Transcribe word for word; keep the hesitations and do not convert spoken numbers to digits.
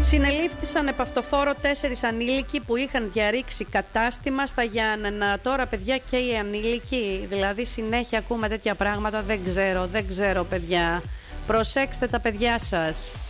Συνελήφθησαν επ' αυτοφόρο τέσσερις ανήλικοι που είχαν διαρρήξει κατάστημα στα Γιάννενα. Τώρα, παιδιά, και οι ανήλικοι, δηλαδή συνέχεια ακούμε τέτοια πράγματα. Δεν ξέρω, δεν ξέρω, παιδιά. Προσέξτε τα παιδιά σας.